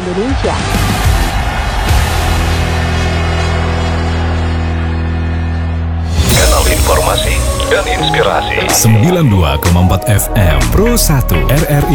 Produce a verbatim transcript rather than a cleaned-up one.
Indonesia. Kanal informasi dan inspirasi sembilan puluh dua koma empat F M Pro satu R R I